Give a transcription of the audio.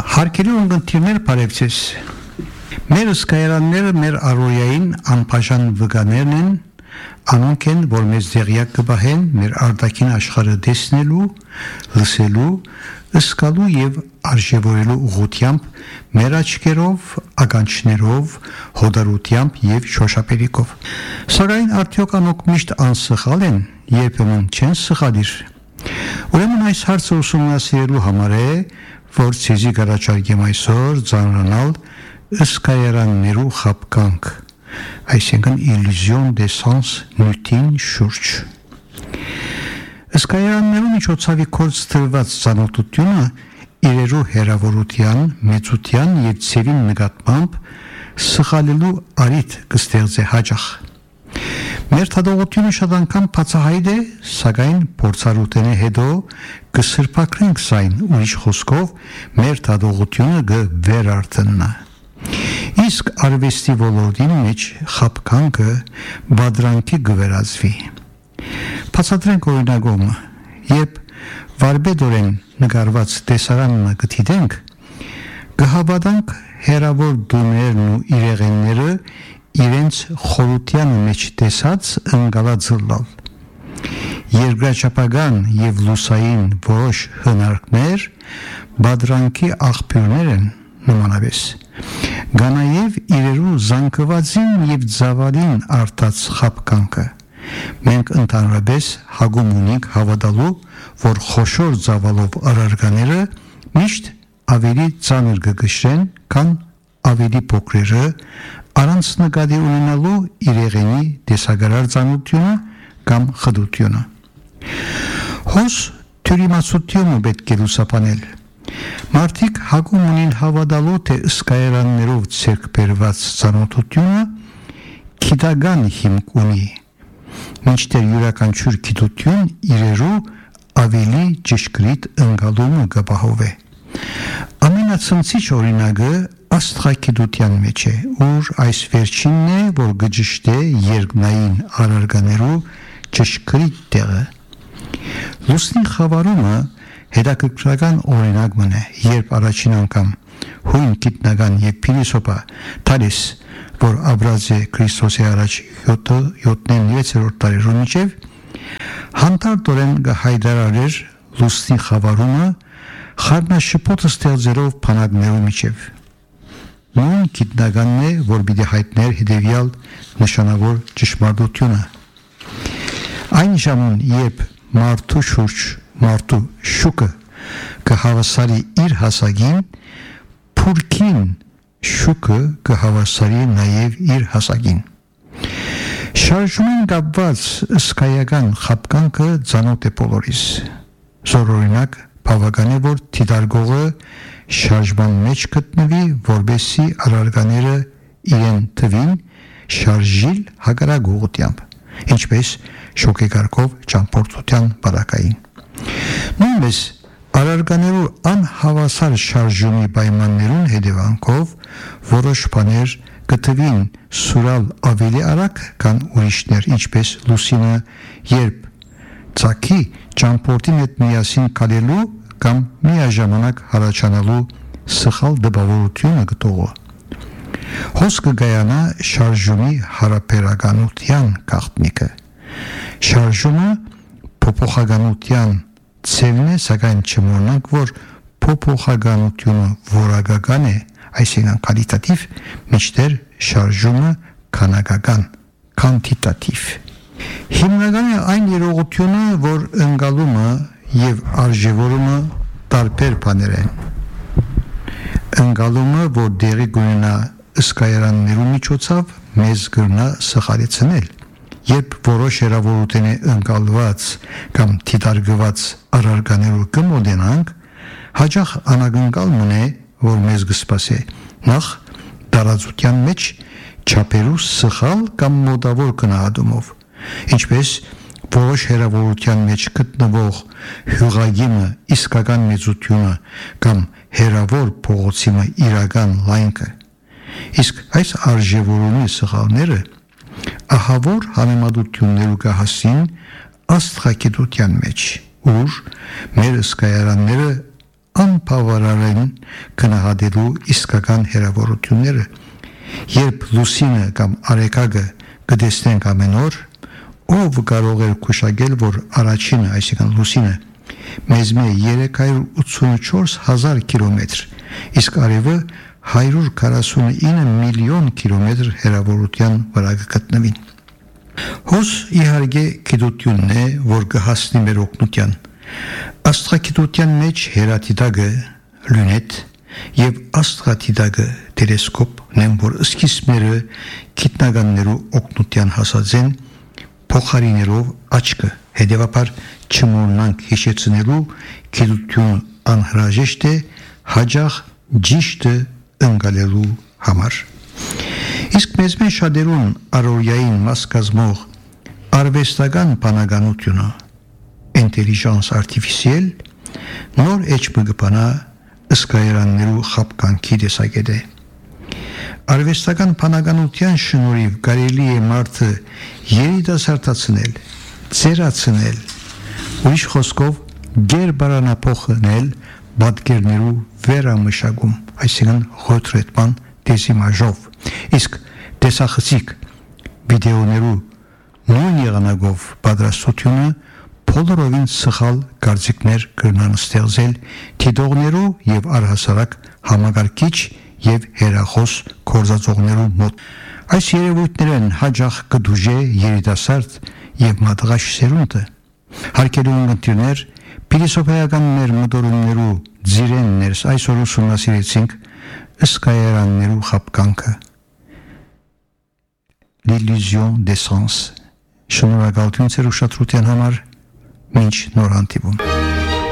Հարկելի ունգընտիրներ բարևձեզ։ Մեր սկայարանները մեր առօրյային անբաժան վկաներն են, անոնք են, որ մեզ դեղյակ կբահեն մեր արտաքին աշխարհը տեսնելու, լսելու, ըսկալու եւ արժեվորելու ուղղությամբ, մեր աչքերով, ականջներով, հոդարությամբ եւ շոշափելիքով։ Սակայն արդյոք անոնք միշտ անսխալ են, երբեմն չեն սխալիր։ Ուրեմն այս հարցը ուսումնասիրելու համար է, որ ցեզի կառաջարկեմ այսօր ծանրանալ ըսկայարաններու խապկանք, այսինքն illusion de sens նյութին շուրջ։ Ըսկայարաններու միջոցավի կորց տրված ծանոթությունը իրերու հերավորության, մեծության եւ ցևին նկատմամբ սխալելու արիթ կստեղծե հաճախ։ Մեր թադողությունը շատ անգամ բացահայտ է, սակայն փորձառութենի հետո կսրբակրենք սայն, ուրիշ խոսքով մեր թադողությունը կվերարտնա։ Իսկ արվեստի ոլորտի մեջ խապկանքը բադրանքի կվերածվի։ Բացատրենք օրինակում, երբ վարպետորեն նկարված տեսարանը կդիտենք, կհավատանք հերավոր դուներն ու իրեղենները իրենց խորության մեջ տեսած ընկալածլալ։ Երկրաչափական եւ լուսային որոշ հնարքներ բադրանքի աղբյուրներ են նմանապես։ Գանաև իրերու զանգվածին եւ ծավալին արտած խապկանքը։ Մենք ընդհանրապես հագում ունենք հավատալու, որ խոշոր ծավալով առարկաները միշտ ավելի ծանր կգշրեն, քան ավելի փոքրերը, առանց նկատի ունենալու իրեղենի տեսակարար ծանոթությունը կամ խդությունը։ Հոս թյուրիմացությունը պետք է լուսաբանել։ Մարդիկ հագում ունին հավատալու, թե ըսկայարաններով ցերկ բերված ծանոթությունը քիդական հիմք ունի, մինչդեռ յուրաքանչյուր գիտություն իրերու ավելի ճշգրիտ ընկալումը կապահովի։ Ամենացնցիչ օրինակը աստղագիտության մեջ է, ուր այս վերջինն է, որ գճշտե երկնային առարկաներու ճշգրիտ տեղը։ Լուսնի խավարումը հետաքրքրական օրինակ մնա, երբ առաջին անգամ հույն գիտնական եւ փիլիսոփա Թալես, որ ապրած է Քրիստոսի առաջ 7-6-րդ դարերում միջև, հանդարտորեն կհայտարարեր լուսնի խավարումը խառնաշփոթ ստեղծելով բանակներու միջև։ Նույն գիտնականն է, որ պիտի հայտներ հետևյալ նշանավոր ճշմարտությունը։ Այն ժամուն, երբ մարդու շուրջ մարդու շուկը կհավասարի իր հասակին, փուրքին շուկը կհավասարի նաև իր հասակին։ Շարժումին կապված ըսկայական խապկանքը ծանոթ է բոլորիս։ Զորօրինակ բավական է, որ դիտարկողը շարժման մեջ գտնվի, որբեսի առարկաները իրեն թվին շարժիլ հակառակ ուղղությամբ, ինչպես շոկեգարկով ճամփորդության բարակային։ Նույնպես առարկաներու անհավասար շարժումի պայմաններուն հետևանքով որոշ բաներ կթվին սուրալ ավելի արագ, քան ուրիշներ, ինչպես լուսինը, երբ ցակի ճամփորդի հետ միասին կալելու կամ միաժամանակ հառաջանալու սխալ դպավորությունը գտողը։ Հոսքը գայանա շարժումի հարաբերականության գաղտնիքը։ Շարժումը փոփոխականության ցևն է, սակայն չմոռանանք, որ փոփոխականությունը որակական է, այսինքն կվալիտատիվ, մինչդեռ շարժումը քանակական, քվանտիտատիվ։ Հիմնական է այն երողությունը, որ ընկալումը եւ արժեվորումը տարբեր բաներ են։ Ընկալումը, որ դեղի կունենա ըսկայարաններու միջոցով, մեզ կրնա սխալեցնել, երբ որոշ հերավորություն է ընկալված կամ դիտարկված առարկաներու կմոտենանք, հաճախ անակնկալն է, որ մեզ կսպասի նախ տարածության մեջ չափերու սխալ կամ մոտավոր գնահատումով, ինչպես որոշ հերավորության մեջ գտնվող հյուղագիմը իսկական մեծությունը կամ հերավոր փողոցիմը իրական լայնքը։ Իսկ այս արժեվորումի սխալները ահավոր համեմատություններու կհասին աստղագիտության մեջ, ուր մեր ըսկայարանները անբավարարեն գնահատելու իսկական հերավորությունները։ Երբ լուսինը կամ արեկագը կտեսնենք ամեն օր, ով կարող էր հուշագել, որ առաջինը, այսինքն լուսինը, մեզ մե 384,000 կիլոմետր, իսկ արևը 149 միլիոն կիլոմետր հեռավորության վրա կգտնվին։ Հոս իհարկե գիտությունն է, որ կհասնի մեր օգնության։ Աստղագիտության մեջ հերատիդագը լյունետ եւ աստղադիտակը տելեսկոպն են, որ սկիզբները գիտնականներու օգնության հասած են փոխարիներով աչքը, հետևաբար չմոռանանք հիշեցնելու գիտությունը անհրաժեշտ է հաջող ճիշտը ընկալելու համար։ Իսկ մեզ մեջ շատերուն առօրյային մաս կազմող արվեստական բանականությունը ինտելիգենս արտիֆիցիալ նոր էջը կբանա ըսկայրաններու խապկանքի տեսակետ է։ Արվեստական բանականության շնորհիվ կարելի է մարդը երիտասարդացնել, ծերացնել, ուրիշ խոսքով գերբարանափոխնել պատկերներու վերամշակում, այսինքն ռետրետման դեզիմաժով, իսկ տեսախցիկ վիդեոներու նույն եղանակով պատրաստությունը բոլորովին սխալ կարծիքներ կրնան ստեղծել դիտողներու եւ առհասարակ համակարգիչ եւ հերախոս կորզածողներու մոտ։ Այս երևույթներն հաջող կդուժե երիտասարդ եւ մատաղաշ սերունդը։ Հարկելու ընկերներ փիլիսոփայական մեր մտորումներու ձիրեններս այսօր ուսումնասիրեցինք ըսկայարաններու խապկանքը l'illusion des sens։ Շնորհակալություն ձեր ուշադրության համար, մինչ նոր հանդիպում։